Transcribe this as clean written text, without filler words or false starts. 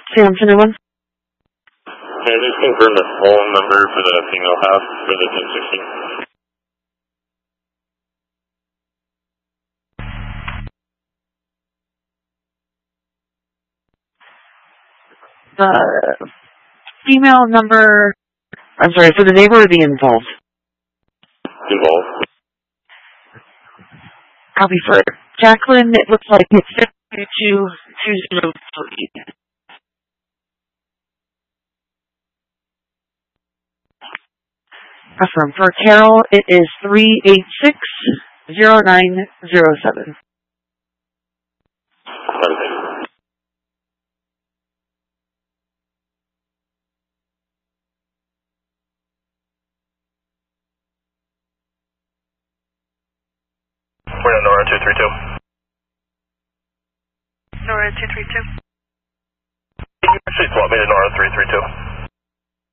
Samson one. Can you just confirm the phone number for the female half for the 1016? The female number, I'm sorry, for the neighbor or the involved? Involved. Copy for Jacqueline, it looks like it's 52203. Confirm. For Carol, it is 3860907. We're on Nora 232. Nora 232. Can you actually swap me to Nora 332?